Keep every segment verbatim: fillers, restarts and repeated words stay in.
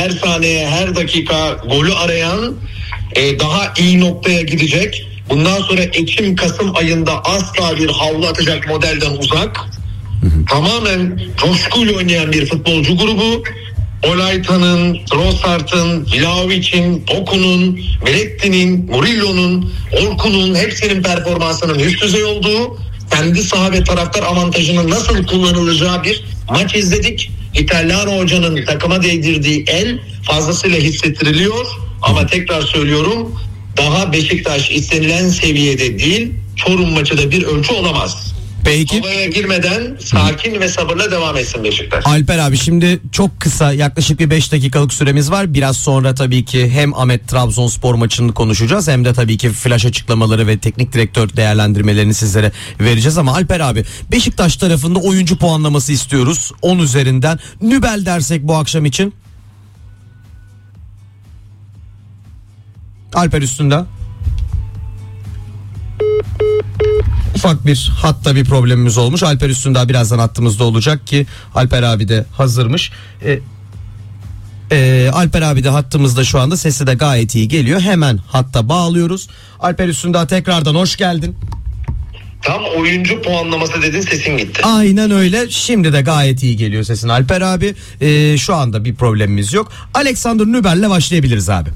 her saniye, her dakika golü arayan e, daha iyi noktaya gidecek. Bundan sonra Ekim-Kasım ayında asla bir havlu atacak modelden uzak. Hı hı. Tamamen coşkuyla oynayan bir futbolcu grubu. Olayta'nın, Trossard'ın, Vlahovic'in, Doku'nun, Miletti'nin, Murillo'nun, Orkun'un hepsinin performansının üst düzey olduğu, kendi saha ve taraftar avantajının nasıl kullanılacağı bir maç izledik. İtalyan hocanın takıma değdirdiği el fazlasıyla hissettiriliyor ama tekrar söylüyorum, daha Beşiktaş istenilen seviyede değil. Çorum maçı da bir ölçü olamaz. Peki. Havaya girmeden sakin ve sabırla devam etsin Beşiktaş. Alper abi, şimdi çok kısa, yaklaşık bir beş dakikalık süremiz var. Biraz sonra tabii ki hem Ahmet Trabzonspor maçını konuşacağız hem de tabii ki flash açıklamaları ve teknik direktör değerlendirmelerini sizlere vereceğiz. Ama Alper abi, Beşiktaş tarafında oyuncu puanlaması istiyoruz. on üzerinden. Nübel dersek bu akşam için. Alper üstünde. Ufak bir hatta bir problemimiz olmuş. Alper Üstündağ birazdan hattımızda olacak ki Alper abi de hazırmış. E, e, Alper abi de hattımızda şu anda, sesi de gayet iyi geliyor. Hemen hatta bağlıyoruz. Alper Üstündağ, tekrardan hoş geldin. Tam oyuncu puanlaması dedin, sesin gitti. Aynen öyle. Şimdi de gayet iyi geliyor sesin Alper abi. E, şu anda bir problemimiz yok. Alexander Nübel'le başlayabiliriz abi.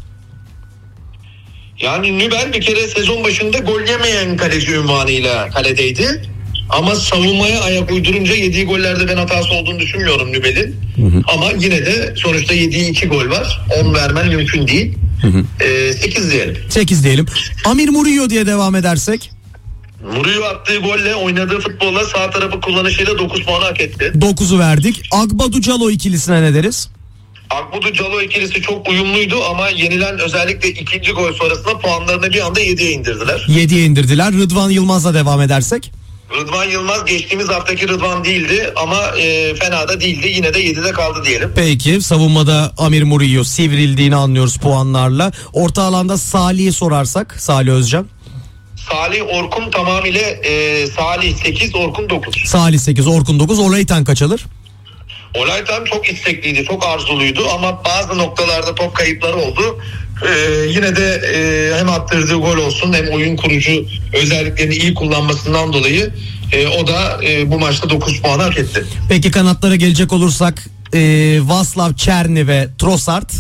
Yani Nübel bir kere sezon başında gol yemeyen kaleci unvanıyla kaledeydi. Ama savunmaya ayak uydurunca yediği gollerde ben hatası olduğunu düşünmüyorum Nübel'in. Hı hı. Ama yine de sonuçta yediği iki gol var. on vermen mümkün değil. Hı hı. Ee, sekiz diyelim. sekiz diyelim. Amir Murillo diye devam edersek? Murillo attığı golle, oynadığı futbolla, sağ tarafı kullanışıyla dokuz puanı hak etti. dokuzu verdik. Agbadu Calo ikilisine ne deriz? Agbadu Calo ikilisi çok uyumluydu ama yenilen özellikle ikinci gol sonrasında puanlarını bir anda yediye indirdiler. yediye indirdiler. Rıdvan Yılmaz'la devam edersek? Rıdvan Yılmaz geçtiğimiz haftaki Rıdvan değildi ama e, fena da değildi. Yine de yedide kaldı diyelim. Peki, savunmada Amir Murillo sivrildiğini anlıyoruz puanlarla. Orta alanda Salih'i sorarsak, Salih Özcan. Salih Orkun tamamıyla e, Salih sekiz, Orkun dokuz. Salih sekiz, Orkun dokuz. Olaytan kaç alır? Olaytan çok istekliydi, çok arzuluydu ama bazı noktalarda top kayıpları oldu. Ee, yine de e, hem attırdığı gol olsun hem oyun kurucu özelliklerini iyi kullanmasından dolayı e, o da e, bu maçta dokuz puan hak etti. Peki kanatlara gelecek olursak e, Václav Černý ve Trossard.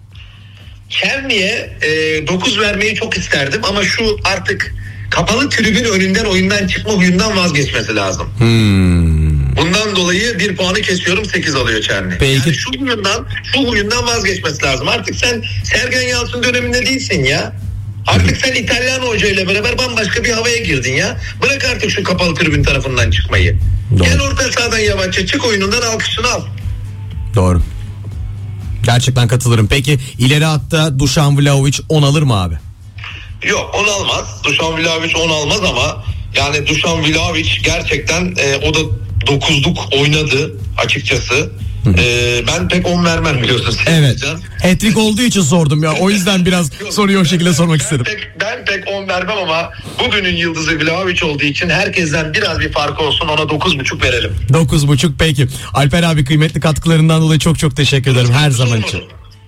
Černy'e e, dokuz vermeyi çok isterdim ama şu artık kapalı tribün önünden oyundan çıkma huyundan vazgeçmesi lazım. Hmm. Bundan dolayı bir puanı kesiyorum, sekiz alıyor Černý. Peki. Yani şu huyundan, şu huyundan vazgeçmesi lazım. Artık sen Sergen Yalçın döneminde değilsin ya. Artık sen İtalyan hocayla beraber bambaşka bir havaya girdin ya. Bırak artık şu kapalı tribün tarafından çıkmayı. Doğru. Gel orta sahadan yavaşça çık, oyunundan alkışını al. Doğru. Gerçekten katılırım. Peki ileri hatta Dušan Vlahović on alır mı abi? Yok, on almaz. Dušan Vlahović on almaz ama yani Dušan Vlahović gerçekten e, o da dokuzluk oynadı açıkçası. Ee, ben pek on vermem, biliyorsun. Evet. Hat-trick olduğu için sordum ya. O yüzden biraz soruyu o şekilde sormak istedim. Ben pek, ben pek on vermem ama bugünün yıldızı Vlahović olduğu için herkesten biraz bir farkı olsun, ona dokuz buçuk verelim. dokuz buçuk peki. Alper abi, kıymetli katkılarından dolayı çok çok teşekkür ederim her zaman için.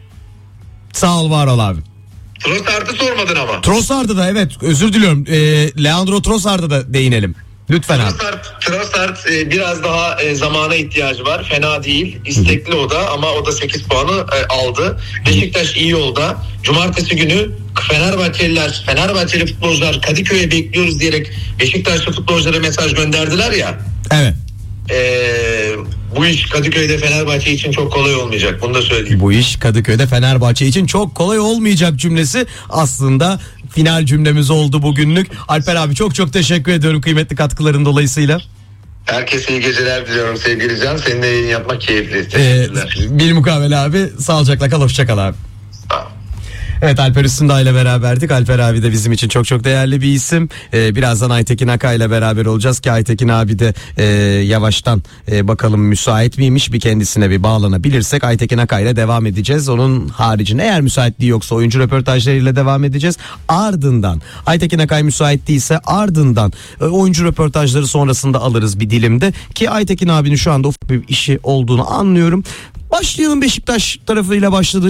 Sağ ol, var ol abi. Trossard'ı sormadın ama. Trossard'ı da, evet, özür diliyorum. Ee, Leandro Trossard'a da değinelim. Lütfen abi. Trossard, Trossard e, biraz daha e, zamana ihtiyacı var. Fena değil. İstekli o da ama o da sekiz puanı e, aldı. Beşiktaş iyi yolda. Cumartesi günü Fenerbahçeliler, Fenerbahçeli futbolcular Kadıköy'e bekliyoruz diyerek Beşiktaşlı futbolculara mesaj gönderdiler ya. Evet. Ee, bu iş Kadıköy'de Fenerbahçe için çok kolay olmayacak. Bunu da söyleyeyim. Bu iş Kadıköy'de Fenerbahçe için çok kolay olmayacak cümlesi aslında final cümlemiz oldu bugünlük. Alper abi, çok çok teşekkür ediyorum kıymetli katkıların dolayısıyla. Herkese iyi geceler diliyorum sevgili Can. Seninle yayın yapmak keyifli. Teşekkürler. Ee, bilmukabele abi. Sağlıcakla kal, hoşça kal abi. Tamam. Evet, Alper Üstündağ ile beraberdik. Alper abi de bizim için çok çok değerli bir isim. Ee, birazdan Aytekin Akay ile beraber olacağız ki Aytekin abi de e, yavaştan e, bakalım müsait miymiş, bir kendisine bir bağlanabilirsek Aytekin Akay ile devam edeceğiz. Onun haricinde eğer müsaitliği yoksa oyuncu röportajlarıyla devam edeceğiz. Ardından Aytekin Akay müsait değilse ardından e, oyuncu röportajları sonrasında alırız bir dilimde ki Aytekin abinin şu anda ufak bir işi olduğunu anlıyorum. Başlayalım Beşiktaş tarafıyla başladı.